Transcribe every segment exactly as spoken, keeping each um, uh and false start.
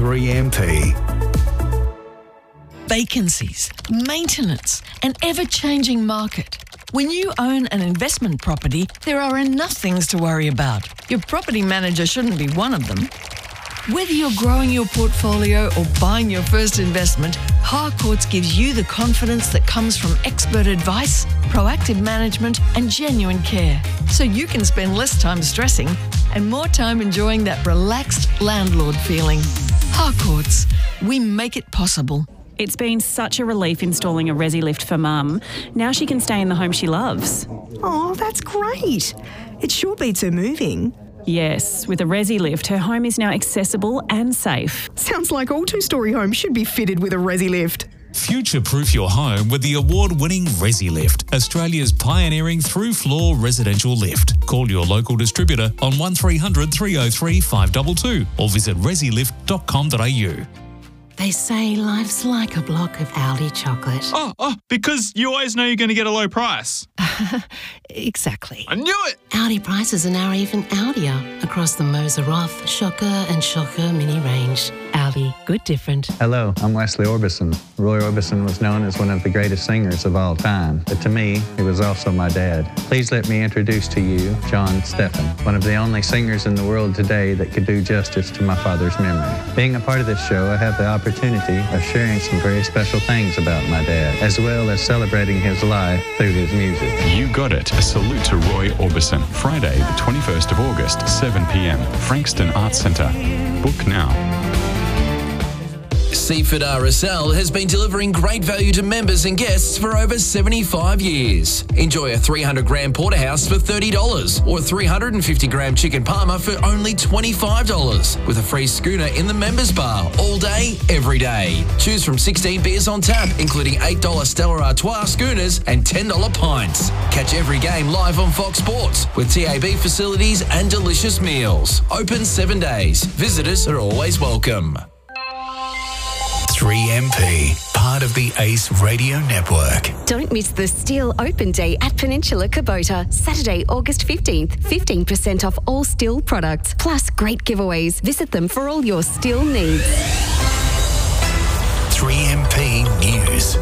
three M P. Vacancies, maintenance, an ever-changing market. When you own an investment property, there are enough things to worry about. Your property manager shouldn't be one of them. Whether you're growing your portfolio or buying your first investment, Harcourts gives you the confidence that comes from expert advice, proactive management and genuine care, so you can spend less time stressing and more time enjoying that relaxed landlord feeling. Harcourts, we make it possible. It's been such a relief installing a Resi lift for Mum. Now she can stay in the home she loves. Oh, that's great. It sure beats her moving. Yes, with a Resi lift, her home is now accessible and safe. Sounds like all two-storey homes should be fitted with a Resi lift. Future-proof your home with the award-winning Resi Lift, Australia's pioneering through-floor residential lift. Call your local distributor on one three hundred three oh three five two two or visit resi lift dot com dot a u. They say life's like a block of Aldi chocolate. Oh, oh, because you always know you're going to get a low price. Exactly. I knew it! Aldi prices are now even Aldier across the Moser Roth, Shocker and Shocker mini range. Aldi, good different. Hello, I'm Wesley Orbison. Roy Orbison was known as one of the greatest singers of all time, but to me, he was also my dad. Please let me introduce to you John Steffen, one of the only singers in the world today that could do justice to my father's memory. Being a part of this show, I have the opportunity of sharing some very special things about my dad, as well as celebrating his life through his music. You got it. A salute to Roy Orbison. Friday, the twenty-first of August, seven p m, Frankston Arts Centre. Book now. Seaford R S L has been delivering great value to members and guests for over seventy-five years. Enjoy a three hundred gram porterhouse for thirty dollars or a three hundred fifty gram chicken parma for only twenty-five dollars with a free schooner in the members bar all day, every day. Choose from sixteen beers on tap, including eight dollars Stella Artois schooners and ten dollars pints. Catch every game live on Fox Sports with T A B facilities and delicious meals. Open seven days. Visitors are always welcome. three M P, part of the Ace Radio Network. Don't miss the Steel Open Day at Peninsula Kubota, Saturday, August fifteenth. fifteen percent off all steel products, plus great giveaways. Visit them for all your steel needs. three M P News.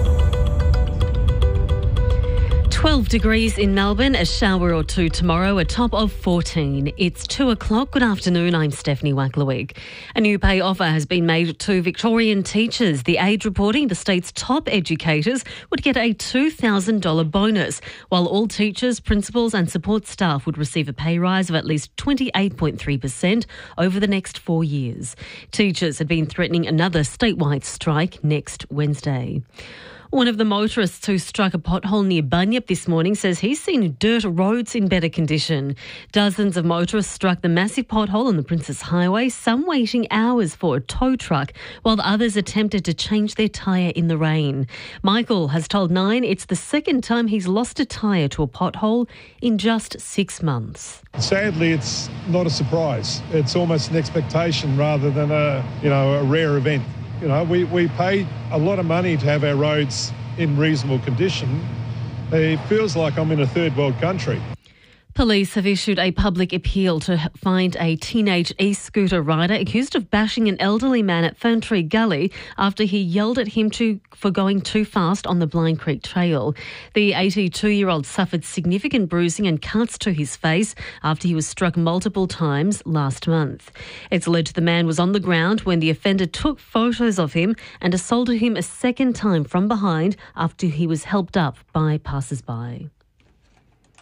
twelve degrees in Melbourne, a shower or two tomorrow, a top of fourteen. It's two o'clock. Good afternoon, I'm Stephanie Wacklerwig. A new pay offer has been made to Victorian teachers. The Age reporting the state's top educators would get a two thousand dollars bonus, while all teachers, principals and support staff would receive a pay rise of at least twenty-eight point three percent over the next four years. Teachers had been threatening another statewide strike next Wednesday. One of the motorists who struck a pothole near Bunyip this morning says he's seen dirt roads in better condition. Dozens of motorists struck the massive pothole on the Princess Highway, some waiting hours for a tow truck, while others attempted to change their tyre in the rain. Michael has told Nine it's the second time he's lost a tyre to a pothole in just six months. Sadly, it's not a surprise. It's almost an expectation rather than a, you know, a rare event. You know, we, we pay a lot of money to have our roads in reasonable condition. It feels like I'm in a third world country. Police have issued a public appeal to find a teenage e-scooter rider accused of bashing an elderly man at Ferntree Gully after he yelled at him to, for going too fast on the Blind Creek Trail. The eighty-two-year-old suffered significant bruising and cuts to his face after he was struck multiple times last month. It's alleged the man was on the ground when the offender took photos of him and assaulted him a second time from behind after he was helped up by passers-by.